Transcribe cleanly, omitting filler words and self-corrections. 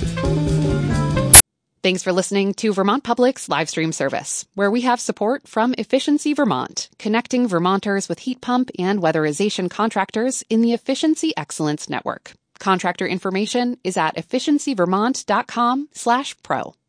Thanks for listening to Vermont Public's live stream service, where we have support from Efficiency Vermont, connecting Vermonters with heat pump and weatherization contractors in the Efficiency Excellence Network. Contractor information is at efficiencyvermont.com/pro.